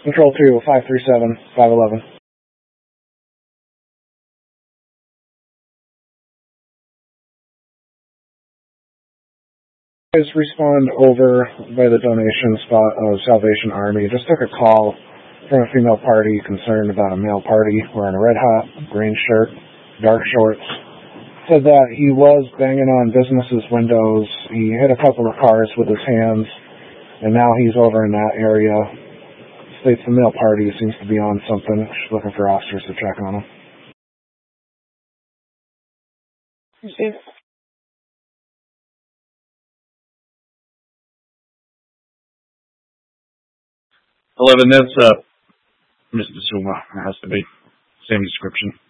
Control 2, 537, 511. Guys respond over by the donation spot of Salvation Army. Just took a call from a female party concerned about a male party wearing a red hat, green shirt, dark shorts. Said that he was banging on businesses' windows. He hit a couple of cars with his hands, and now he's over in that area. States the male party seems to be on something. She's looking for officers to check on him. Receive. 11, that's Mr. Zuma. It has to be. Same description.